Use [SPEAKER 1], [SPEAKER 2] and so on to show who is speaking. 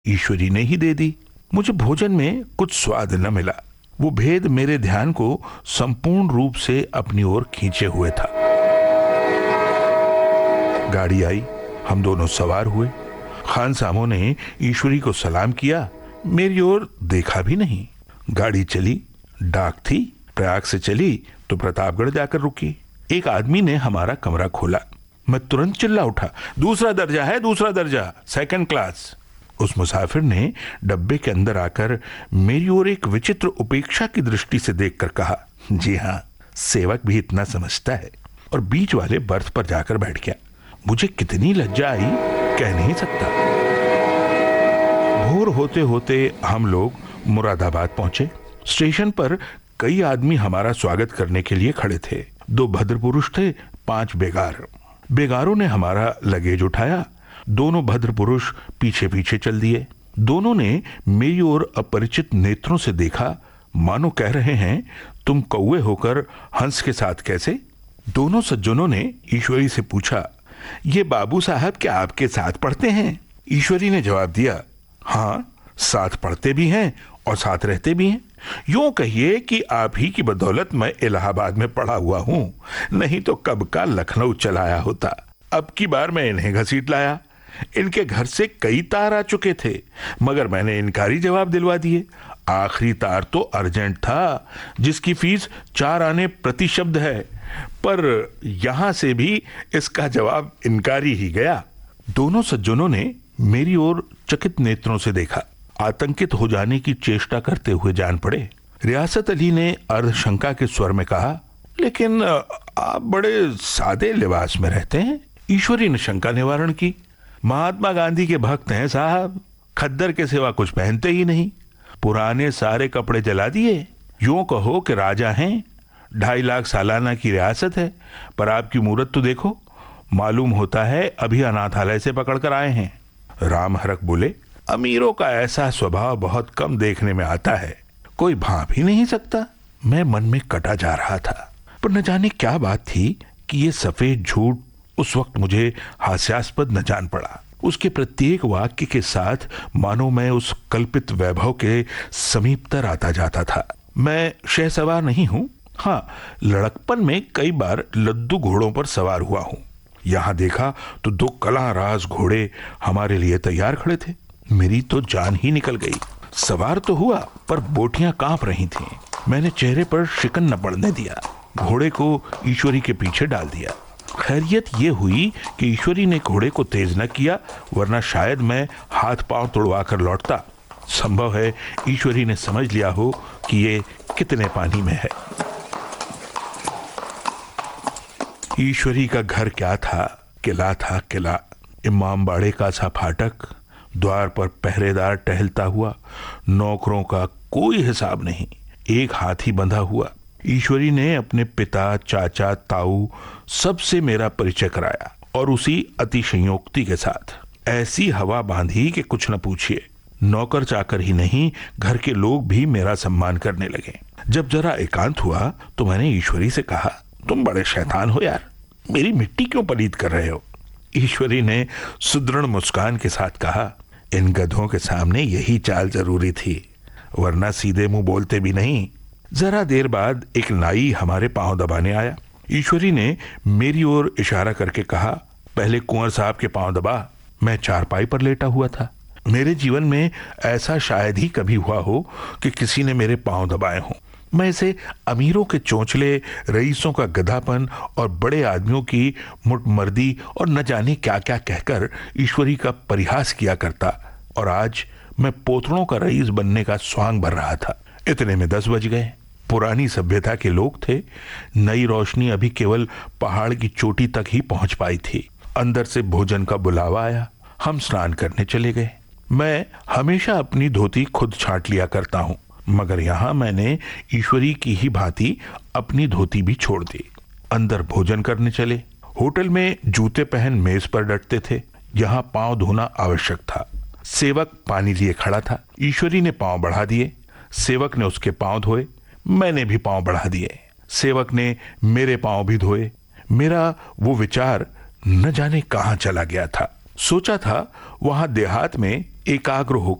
[SPEAKER 1] ईश्वरी ने ही दे दी। मुझे भोजन में कुछ स्वाद न मिला। वो भेद मेरे ध्यान को संपूर्ण रूप से अपनी ओर खींचे हुए था। गाड़ी आई, हम दोनों सवार हुए। खान सामो ने ईश्वरी को सलाम किया, मेरी ओर देखा भी नहीं। गाड़ी चली। डाक थी, प्रयाग से चली तो प्रतापगढ़ जाकर रुकी। एक आदमी ने हमारा कमरा खोला। मैं तुरंत चिल्ला उठा, दूसरा दर्जा है, दूसरा दर्जा, सेकंड क्लास। उस मुसाफिर ने डब्बे के अंदर आकर मेरी ओर एक विचित्र उपेक्षा की दृष्टि से देखकर कहा, जी हां, सेवक भी इतना समझता है, और बीच वाले बर्थ पर जाकर बैठ गया। मुझे कितनी लज्जा आई, कह नहीं सकता। भोर होते होते हम लोग मुरादाबाद पहुंचे। स्टेशन पर कई आदमी हमारा स्वागत करने के लिए खड़े थे। 2 भद्र पुरुष थे, 5 बेगार। बेगारों ने हमारा लगेज उठाया। दोनों भद्र पुरुष पीछे पीछे चल दिए। दोनों ने मेरी ओर अपरिचित नेत्रों से देखा, मानो कह रहे हैं, तुम कौवे होकर हंस के साथ कैसे? दोनों सज्जनों ने ईश्वरी से पूछा, ये बाबू साहब क्या आपके साथ पढ़ते हैं? ईश्वरी ने जवाब दिया, हाँ, साथ पढ़ते भी हैं और साथ रहते भी हैं। यूं कहिए कि आप ही की बदौलत मैं इलाहाबाद में पढ़ा हुआ हूं, नहीं तो कब का लखनऊ चलाया होता। अब की बार मैं इन्हें घसीट लाया। इनके घर से कई तार आ चुके थे, मगर मैंने इनकारी जवाब दिलवा दिए। आखिरी तार तो अर्जेंट था, जिसकी फीस 4 आने प्रति शब्द है, पर यहां से भी इसका जवाब इनकारी ही गया। दोनों सज्जनों ने मेरी ओर चकित नेत्रों से देखा। आतंकित हो जाने की चेष्टा करते हुए जान पड़े। रियासत अली ने अर्धशंका के स्वर में कहा, लेकिन आप बड़े सादे लिबास में रहते हैं। ईश्वरी ने शंका निवारण की, महात्मा गांधी के भक्त हैं साहब, खद्दर के सिवा कुछ पहनते ही नहीं। पुराने सारे कपड़े जला दिए। यूं कहो कि राजा हैं, 2.5 लाख सालाना की रियासत है, पर आपकी मूरत तो देखो, मालूम होता है अभी अनाथालय से पकड़कर आए हैं। राम हरक बोले, अमीरों का ऐसा स्वभाव बहुत कम देखने में आता है, कोई भांप ही नहीं सकता। मैं मन में कटा जा रहा था, पर न जाने क्या बात थी कि ये सफेद झूठ उस वक्त मुझे हास्यास्पद न जान पड़ा। उसके प्रत्येक वाक्य के साथ मानो मैं उस कल्पित वैभव के समीपतर आता जाता था। मैं शहसवार नहीं हूं, हाँ, लड़कपन में कई बार लद्दू घोड़ों पर सवार हुआ हूं। यहां देखा तो 2 कलांराज घोड़े हमारे लिए तैयार खड़े थे। मेरी तो जान ही निकल गई। सवार तो हुआ, पर बोटियां कांप रही थीं। मैंने चेहरे पर शिकन न पड़ने दिया। घोड़े को ईश्वरी के पीछे डाल दिया। खैरियत ये हुई कि ईश्वरी ने घोड़े को तेज न किया, वरना शायद मैं हाथ पांव तोड़वा कर लौटता। संभव है ईश्वरी ने समझ लिया हो कि ये कितने पानी में है। ईश्वरी का घर क्या था? किला था, किला। इमामबाड़े का सा फाटक, द्वार पर पहरेदार टहलता हुआ, नौकरों का कोई हिसाब नहीं, एक हाथी बंधा हुआ। ईश्वरी ने अपने पिता, चाचा, ताऊ सबसे मेरा परिचय कराया, और उसी अतिशयोक्ति के साथ ऐसी हवा बांधी कि कुछ न पूछिए। नौकर चाकर ही नहीं, घर के लोग भी मेरा सम्मान करने लगे। जब जरा एकांत हुआ तो मैंने ईश्वरी से कहा, तुम बड़े शैतान हो यार, मेरी मिट्टी क्यों पलीत कर रहे हो? ईश्वरी ने सुदृढ़ मुस्कान के साथ कहा, इन गधों के सामने यही चाल जरूरी थी, वरना सीधे मुंह बोलते भी नहीं। जरा देर बाद एक नाई हमारे पांव दबाने आया। ईश्वरी ने मेरी ओर इशारा करके कहा, पहले कुंवर साहब के पांव दबा। मैं चारपाई पर लेटा हुआ था। मेरे जीवन में ऐसा शायद ही कभी हुआ हो कि किसी ने मेरे पांव दबाए हों। मैं इसे अमीरों के चोंचले, रईसों का गधापन और बड़े आदमियों की मुटमर्दी और न जाने क्या क्या कहकर ईश्वरी का परिहास किया करता, और आज मैं पोतड़ों का रईस बनने का स्वांग भर रहा था। इतने में 10 बज गए। पुरानी सभ्यता के लोग थे। नई रोशनी अभी केवल पहाड़ की चोटी तक ही पहुंच पाई थी। अंदर से भोजन का बुलावा आया। हम स्नान करने चले गए। मैं हमेशा अपनी धोती खुद छांट लिया करता हूं, मगर यहां मैंने ईश्वरी की ही भांति अपनी धोती भी छोड़ दी। अंदर भोजन करने चले। होटल में जूते पहन मेज पर डटते थे। यहां पांव धोना आवश्यक था। सेवक पानी लिए खड़ा था। ईश्वरी ने पांव बढ़ा दिए। सेवक ने उसके पांव धोए। मैंने भी पांव बढ़ा दिए। सेवक ने मेरे पांव भी धोए। मेरा वो विचार न जाने कहां चला गया था। सोचा था वहां देहात में एकाग्र होकर